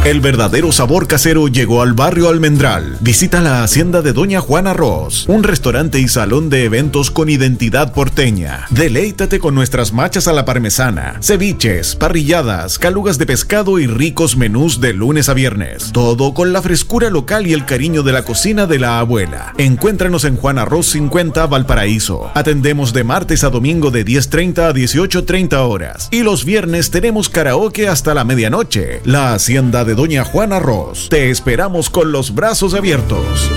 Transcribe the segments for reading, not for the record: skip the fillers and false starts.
El verdadero sabor casero llegó al barrio Almendral. Visita la hacienda de Doña Juana Ross, un restaurante y salón de eventos con identidad porteña. Deleítate con nuestras machas a la parmesana, ceviches, parrilladas, calugas de pescado y ricos menús de lunes a viernes. Todo con la frescura local y el cariño de la cocina de la abuela. Encuéntranos en Juana Ross 50, Valparaíso. Atendemos de martes a domingo de 10:30 a 18:30 horas. Y los viernes tenemos karaoke hasta la medianoche. La hacienda de Doña Juana Ross. Te esperamos con los brazos abiertos.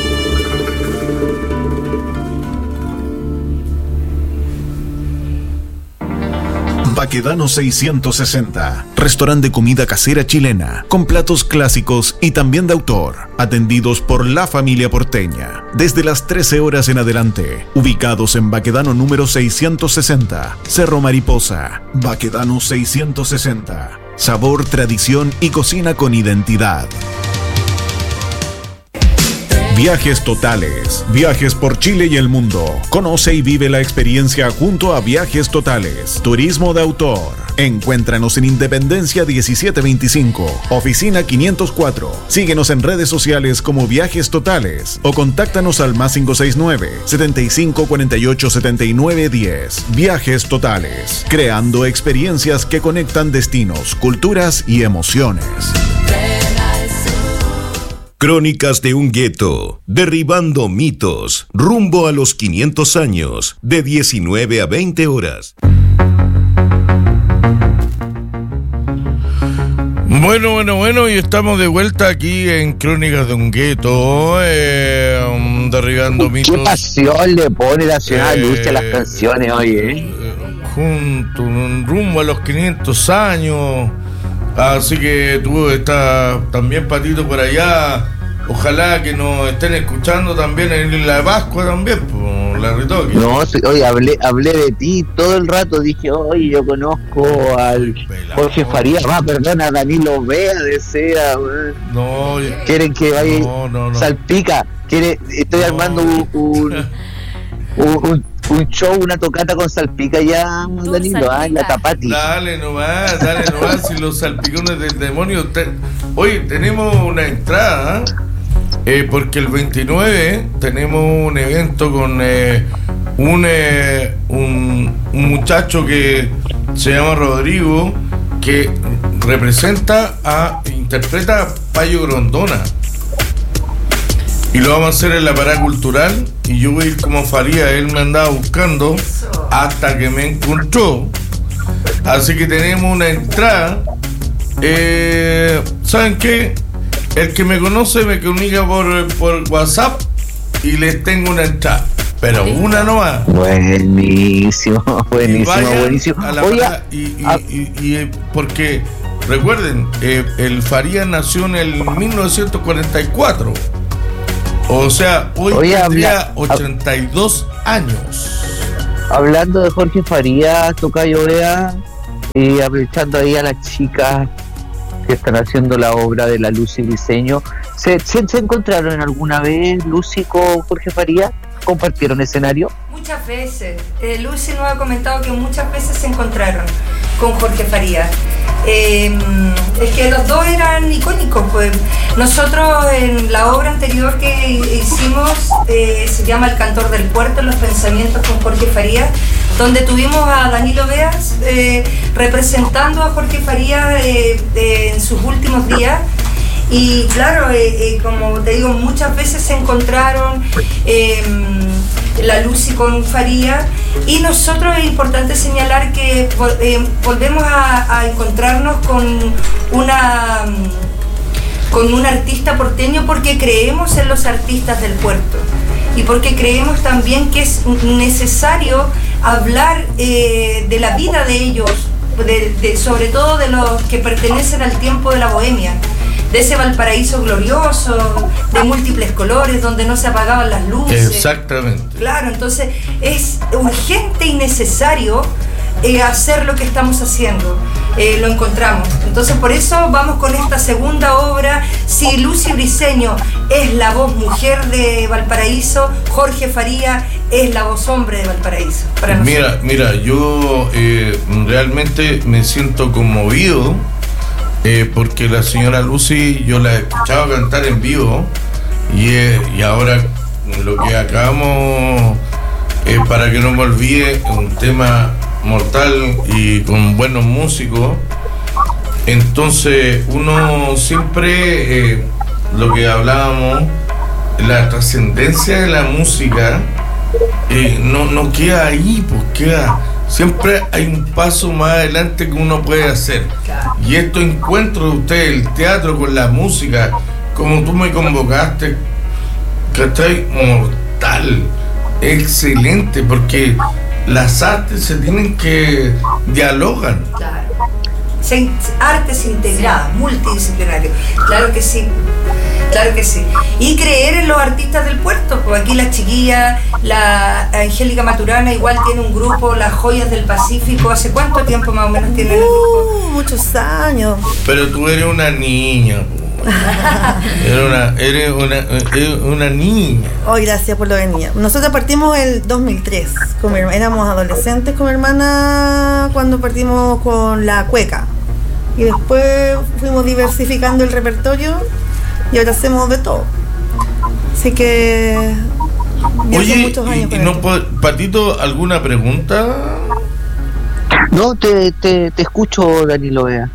Baquedano 660, restaurante de comida casera chilena, con platos clásicos y también de autor, atendidos por la familia porteña, desde las 13 horas en adelante, ubicados en Baquedano número 660, Cerro Mariposa. Baquedano 660, sabor, tradición y cocina con identidad. Viajes Totales. Viajes por Chile y el mundo. Conoce y vive la experiencia junto a Viajes Totales. Turismo de autor. Encuéntranos en Independencia 1725, oficina 504. Síguenos en redes sociales como Viajes Totales o contáctanos al +569 75 48 79 10. Viajes Totales. Creando experiencias que conectan destinos, culturas y emociones. Crónicas de un gueto, derribando mitos, rumbo a los 500 años, de 19 a 20 horas. Bueno, y estamos de vuelta aquí en Crónicas de un gueto, derribando mitos. Qué pasión le pone la ciudad Lucha a las canciones hoy, junto, rumbo a los 500 años. Así que tú estás también, Patito, por allá. Ojalá que nos estén escuchando también en la Pascua también, por la retoque. No, oye, hablé de ti todo el rato. Dije, oye, yo conozco al Jorge Farías. Perdona, Danilo Vea desea. No, quieren que vaya. No. Salpica. Estoy armando un show, una tocata con salpica ya, Danilo, en la Tapati. Dale nomás, si los salpicones del demonio. Oye, tenemos una entrada, porque el 29 tenemos un evento con un muchacho que se llama Rodrigo, que interpreta a Payo Grondona. Y lo vamos a hacer en la parada cultural. Y yo voy a ir como Faría. Él me andaba buscando hasta que me encontró. Así que tenemos una entrada. ¿Saben qué? El que me conoce me comunica por WhatsApp y les tengo una entrada. Pero una nomás. Buenísimo. Oye, y porque recuerden, el Faría nació en el 1944. O sea, hoy tendría 82 años. Hablando de Jorge Farías, tocayo Vea, y aprovechando ahí a las chicas que están haciendo la obra de la Lucy Briceño, ¿se encontraron alguna vez Lucy con Jorge Farías? ¿Compartieron escenario? Muchas veces. Lucy nos ha comentado que muchas veces se encontraron con Jorge Farías. Es que los dos eran icónicos, pues. Nosotros en la obra anterior que hicimos, se llama El Cantor del Puerto, Los Pensamientos con Jorge Farías, donde tuvimos a Danilo Veas representando a Jorge Farías en sus últimos días. Y claro, como te digo, muchas veces se encontraron la Lucy con Farías, y nosotros es importante señalar que volvemos a encontrarnos con un artista porteño, porque creemos en los artistas del puerto y porque creemos también que es necesario hablar de la vida de ellos, sobre todo de los que pertenecen al tiempo de la bohemia, de ese Valparaíso glorioso, de múltiples colores, donde no se apagaban las luces. Exactamente. Claro, entonces es urgente y necesario hacer lo que estamos haciendo. Lo encontramos. Entonces por eso vamos con esta segunda obra. Si Lucy Briceño es la voz mujer de Valparaíso, Jorge Farías es la voz hombre de Valparaíso. Mira, yo realmente me siento conmovido porque la señora Lucy yo la he escuchado cantar en vivo y ahora lo que acabamos para que no me olvide, un tema mortal y con buenos músicos. Entonces uno siempre lo que hablábamos, la trascendencia de la música no queda ahí, pues queda, siempre hay un paso más adelante que uno puede hacer. Y estos encuentros de ustedes, el teatro con la música, como tú me convocaste, ¿cachai? Mortal, excelente, porque las artes se tienen que dialogan. Claro. Artes integradas, multidisciplinarios. Claro que sí. Claro que sí. Y creer en los artistas del puerto. Pues aquí la chiquilla, la Angélica Maturana, igual tiene un grupo, Las Joyas del Pacífico. ¿Hace cuánto tiempo más o menos tiene el grupo? Muchos años. Pero tú eres una niña. Eres una niña. Oh, gracias por lo de niña. Nosotros partimos el 2003. Éramos adolescentes con mi hermana cuando partimos con la cueca. Y después fuimos diversificando el repertorio y ahora hacemos de todo. Así que ya oye, son muchos años. ¿y no, Patito, alguna pregunta? No, te escucho, Danilo Vea.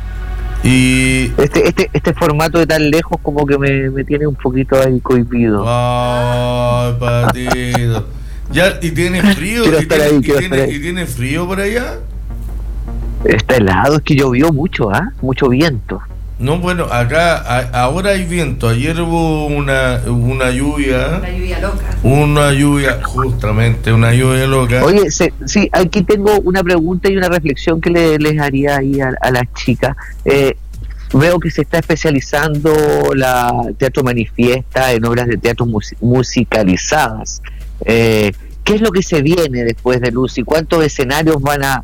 Y este formato de tan lejos como que me tiene un poquito ahí cohibido. ay, Patito. Ya, ¿y tiene frío? ¿Y tiene frío por allá? Está helado, es que llovió mucho, mucho viento. No, bueno, acá ahora hay viento. Ayer hubo una lluvia. Una lluvia loca. Una lluvia loca. Oye, sí, aquí tengo una pregunta y una reflexión que les haría ahí a las chicas. Veo que se está especializando la Teatro Manifiesta en obras de teatro musicalizadas. ¿Qué es lo que se viene después de Lucy? ¿Cuántos escenarios van a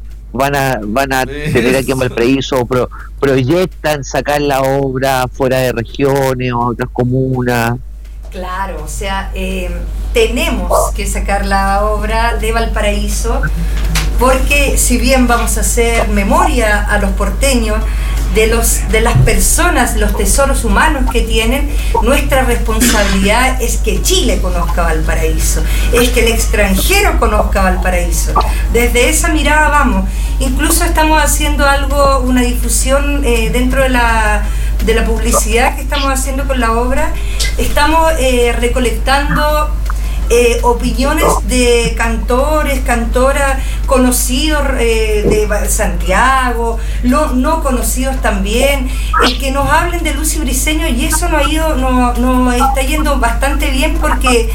tener aquí en Valparaíso? ¿Proyectan sacar la obra fuera de regiones o a otras comunas? Claro, o sea, tenemos que sacar la obra de Valparaíso, porque si bien vamos a hacer memoria a los porteños de las personas, los tesoros humanos que tienen, nuestra responsabilidad es que Chile conozca Valparaíso, es que el extranjero conozca Valparaíso. Desde esa mirada vamos. Incluso estamos haciendo una difusión dentro de la publicidad que estamos haciendo con la obra. Estamos recolectando opiniones de cantores, cantoras conocidos de Santiago, no conocidos también, que nos hablen de Lucy Briceño, y eso nos está yendo bastante bien, porque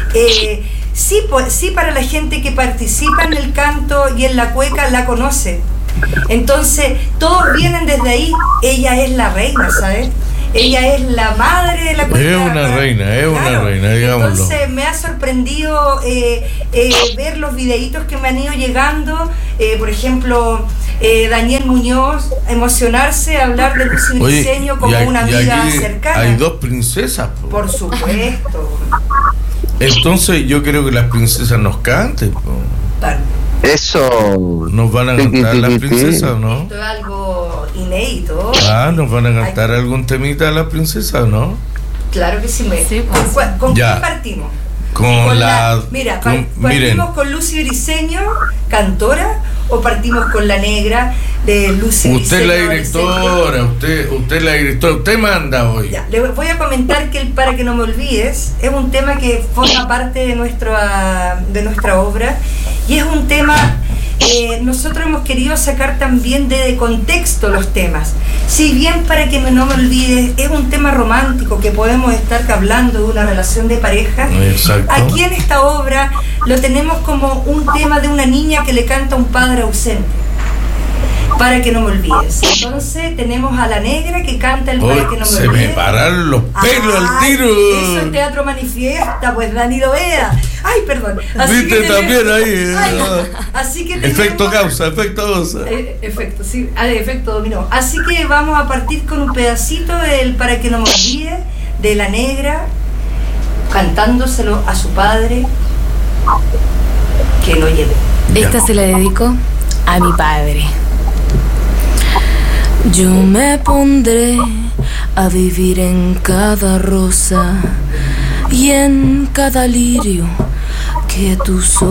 sí, para la gente que participa en el canto y en la cueca la conoce. Entonces todos vienen desde ahí. Ella es la reina, ¿sabes? Ella es la madre de la cueca. Es una reina, digámoslo. Entonces me ha sorprendido ver los videitos que me han ido llegando. Por ejemplo, Daniel Muñoz emocionarse, hablar de Lucy Briceño como una amiga cercana. Hay dos princesas, po. Por supuesto. Entonces yo creo que las princesas nos canten, po. Claro. Eso. ¿Nos van a cantar las princesas, no? Esto es algo inédito. ¿Nos van a cantar algún temita a las princesas, no? Claro que sí. ¿Con qué partimos? ¿Partimos con Lucy Briceño, cantora, o partimos con la negra de Lucy Briceño? Usted es la directora, usted manda hoy. Ya, le voy a comentar que el Para que no me olvides es un tema que forma parte de nuestra obra, y es un tema nosotros hemos querido sacar también de contexto los temas. Si bien Para que no me olvides es un tema romántico, que podemos estar hablando de una relación de pareja, exacto, aquí en esta obra lo tenemos como un tema de una niña que le canta a un padre ausente. Para que no me olvides. Entonces tenemos a la negra que canta el Para que no me olvides. Se me pararon los pelos al tiro. Eso es Teatro Manifiesta, pues Danilo Vea. Ay, perdón. Viste también ahí. Así que efecto causa, efecto causa. Efecto, sí, efecto dominó. Así que vamos a partir con un pedacito del Para que no me olvides, de la negra, cantándoselo a su padre, que lo lleve. Esta se la dedico a mi padre. Yo me pondré a vivir en cada rosa y en cada lirio que tú